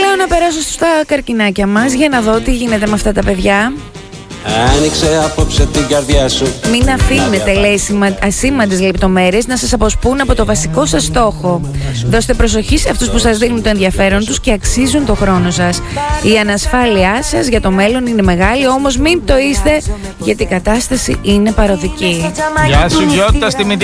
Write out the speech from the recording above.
λέω να περάσω στα καρκινάκια μας για να δω τι γίνεται με αυτά τα παιδιά. Άνοιξε απόψε την καρδιά σου. Μην αφήνετε, λέει, ασήμαντες λεπτομέρειες να σας αποσπούν από το βασικό σας στόχο. Δώστε προσοχή σε αυτούς που σας δείχνουν το ενδιαφέρον τους και αξίζουν το χρόνο σας. Η ανασφάλειά σας για το μέλλον είναι μεγάλη, όμως μην το είστε, γιατί η κατάσταση είναι παροδική. Γεια σου Γιώτα στη